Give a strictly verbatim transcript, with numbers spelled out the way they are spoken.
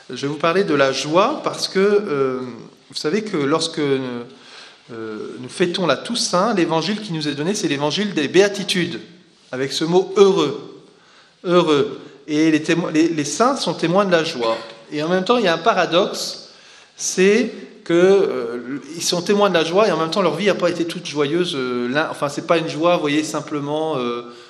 Je vais vous parler de la joie parce que euh, vous savez que lorsque euh, nous fêtons la Toussaint, l'évangile qui nous est donné, c'est l'évangile des béatitudes, avec ce mot heureux. Heureux. Et les, témo- les, les saints sont témoins de la joie. Et en même temps, il y a un paradoxe, c'est qu'ils euh, sont témoins de la joie et en même temps, leur vie n'a pas été toute joyeuse. Euh, l'un- enfin, c'est pas une joie, vous voyez, simplement... Euh,